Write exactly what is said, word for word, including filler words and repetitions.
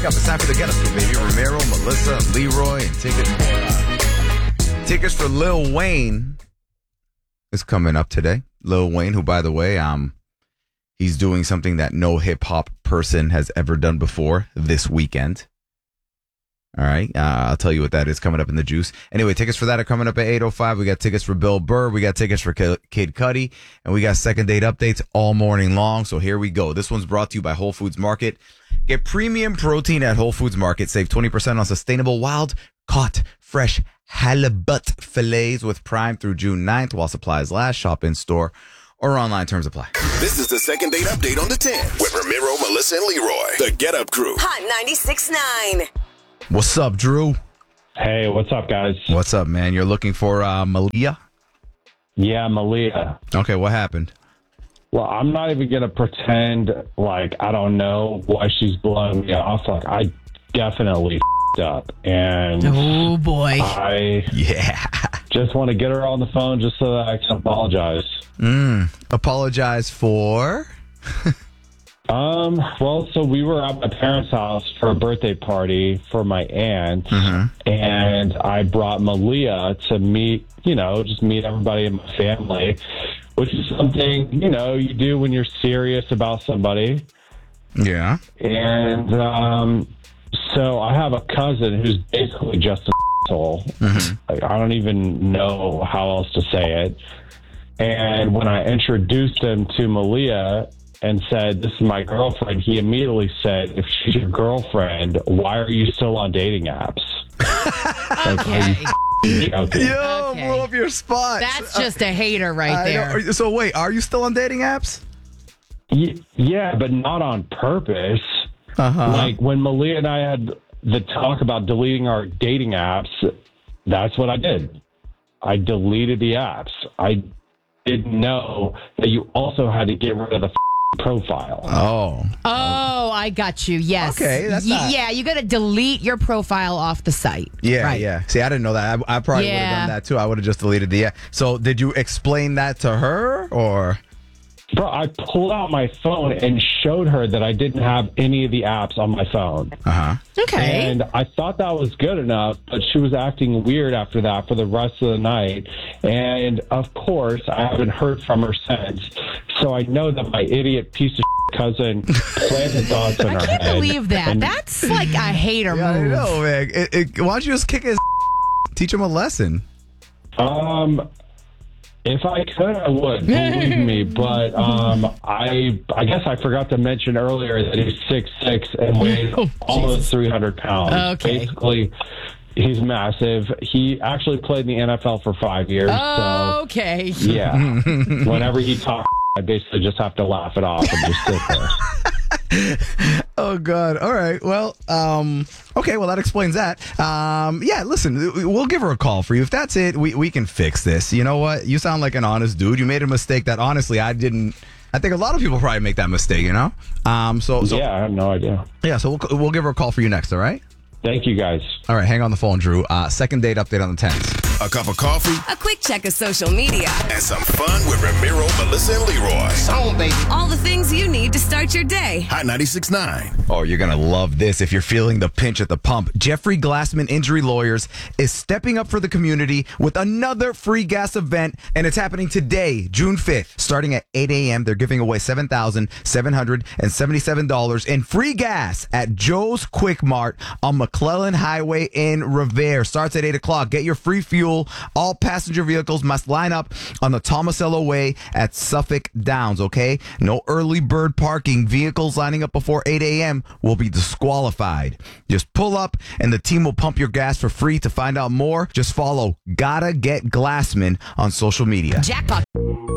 up. It's time for the Get Up Crew, baby. Ramiro, Melissa, Leroy, and tickets for, uh, tickets for Lil Wayne is coming up today. Lil Wayne, who, by the way, um, he's doing something that no hip-hop person has ever done before this weekend. All right. Uh, I'll tell you what that is coming up in the juice. Anyway, tickets for that are coming up at eight oh five. We got tickets for Bill Burr. We got tickets for Kid Cudi. And we got second date updates all morning long. So here we go. This one's brought to you by Whole Foods Market. Get premium protein at Whole Foods Market. Save twenty percent on sustainable wild caught fresh halibut fillets with Prime through June ninth while supplies last. Shop in store or online. Terms apply. This is the second date update on the tenth with Ramiro, Melissa, and Leroy. The Get Up Crew. Hot ninety-six point nine. What's up, Drew? Hey, what's up, guys? What's up, man? You're looking for uh, Malia? Yeah, Malia. Okay, what happened? Well, I'm not even going to pretend like I don't know why she's blowing me off. Like, I definitely f***ed up. And oh, boy. I yeah. just want to get her on the phone just so that I can apologize. Mm, apologize for? Um, well, so we were at my parents' house for a birthday party for my aunt, mm-hmm. and I brought Malia to meet, you know, just meet everybody in my family, which is something, you know, you do when you're serious about somebody. Yeah. And, um, so I have a cousin who's basically just an asshole. Mm-hmm. Like, I don't even know how else to say it. And when I introduced him to Malia and said, "This is my girlfriend," he immediately said, "If she's your girlfriend, why are you still on dating apps?" Like, Okay. joking? Yo, Okay. blow up your spot. That's just a hater right I there. know. So wait, are you still on dating apps? Y- yeah, but not on purpose. Uh-huh. Like when Malia and I had the talk about deleting our dating apps, that's what I did. I deleted the apps. I didn't know that you also had to get rid of the f- profile. Oh. Oh, I got you. Yes. Okay, that's Y- not- Yeah, you got to delete your profile off the site. Yeah, right. yeah. See, I didn't know that. I, I probably would have Yeah. done that too. I would have just deleted the app. So did you explain that to her or? Bro, I pulled out my phone and showed her that I didn't have any of the apps on my phone. Uh-huh. Okay. And I thought that was good enough, but she was acting weird after that for the rest of the night. And of course, I haven't heard from her since. So I know that my idiot piece of shit cousin planted thoughts in I her can't head. believe that. And That's like a hater Yeah, I move. know, man. It, it, why don't you just kick his teach him a lesson? Um, if I could, I would, believe me. But um, I I guess I forgot to mention earlier that he's six six and weighs Oh, almost three hundred pounds. Okay. Basically, he's massive. He actually played in the N F L for five years. So, Okay. yeah. Whenever he talks, I basically just have to laugh it off and just sit there. Oh God! All right. Well, um, okay. Well, that explains that. Um, yeah. Listen, we'll give her a call for you. If that's it, we we can fix this. You know what? You sound like an honest dude. You made a mistake that honestly I didn't. I think a lot of people probably make that mistake. You know. Um. So. so Yeah, I have no idea. Yeah. So we'll we'll give her a call for you next. All right. Thank you, guys. All right. Hang on the phone, Drew. Uh, second date update on the tenth. A cup of coffee A quick check of social media. and some fun with Ramiro, Melissa, and Leroy. All the things you need to start your day. Hot ninety-six point nine. Oh, you're going to love this if you're feeling the pinch at the pump. Jeffrey Glassman Injury Lawyers is stepping up for the community with another free gas event, and it's happening today, June fifth. Starting at eight a.m., they're giving away seven thousand seven hundred seventy-seven dollars in free gas at Joe's Quick Mart on McClellan Highway in Revere. Starts at eight o'clock. Get your free fuel. All passenger vehicles must line up on the Tomasello Way at Suffolk Downs, okay? No early bird parking. Vehicles lining up before eight a.m. will be disqualified. Just pull up and the team will pump your gas for free. To find out more, just follow Gotta Get Glassman on social media. Jackpot.